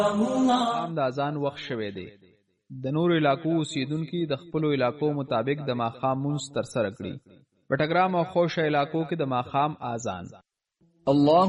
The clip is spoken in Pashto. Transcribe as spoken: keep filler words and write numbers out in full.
ماښام د اذان وخت شوی دی. د نورو علاقو اوسیدونکي د خپلو علاقو مطابق د ماښام مونځ ترسره کړي. په ټګرام او خوشه علاقو کې د ماښام اذان. الله